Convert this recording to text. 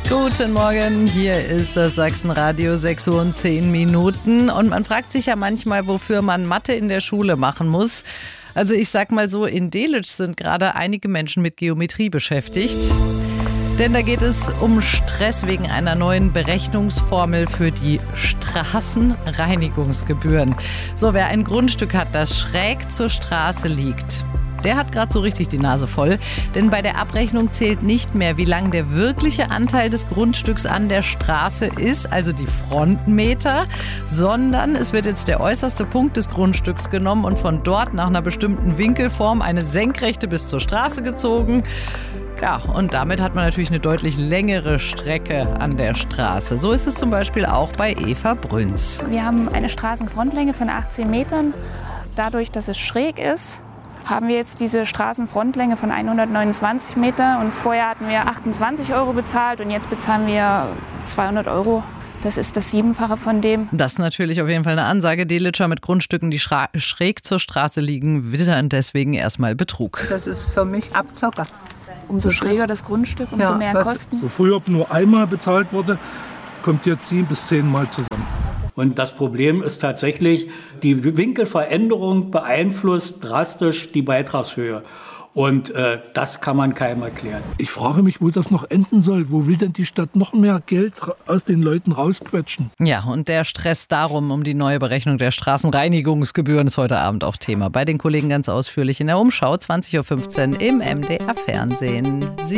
Guten Morgen, hier ist das Sachsenradio, 6:10 Uhr. Und man fragt sich ja manchmal, wofür man Mathe in der Schule machen muss. Also ich sag mal so, in Delitzsch sind gerade einige Menschen mit Geometrie beschäftigt. Denn da geht es um Stress wegen einer neuen Berechnungsformel für die Straßenreinigungsgebühren. So, wer ein Grundstück hat, das schräg zur Straße liegt, der hat gerade so richtig die Nase voll. Denn bei der Abrechnung zählt nicht mehr, wie lang der wirkliche Anteil des Grundstücks an der Straße ist, also die Frontmeter, sondern es wird jetzt der äußerste Punkt des Grundstücks genommen und von dort nach einer bestimmten Winkelform eine Senkrechte bis zur Straße gezogen. Ja, und damit hat man natürlich eine deutlich längere Strecke an der Straße. So ist es zum Beispiel auch bei Eva Brünz. Wir haben eine Straßenfrontlänge von 18 Metern. Dadurch, dass es schräg ist, haben wir jetzt diese Straßenfrontlänge von 129 Meter. Und vorher hatten wir 28 € bezahlt und jetzt bezahlen wir 200 €. Das ist das Siebenfache von dem. Das ist natürlich auf jeden Fall eine Ansage. Delitscher mit Grundstücken, die schräg zur Straße liegen, wittern deswegen erstmal Betrug. Das ist für mich Abzocker. Umso schräger das Grundstück, umso mehr Kosten. Wo früher nur einmal bezahlt wurde, kommt jetzt 7 bis 10 Mal zusammen. Und das Problem ist tatsächlich, die Winkelveränderung beeinflusst drastisch die Beitragshöhe. Und das kann man keinem erklären. Ich frage mich, wo das noch enden soll. Wo will denn die Stadt noch mehr Geld aus den Leuten rausquetschen? Ja, und der Stress darum, um die neue Berechnung der Straßenreinigungsgebühren ist heute Abend auch Thema. Bei den Kollegen ganz ausführlich in der Umschau, 20:15 Uhr im MDR Fernsehen.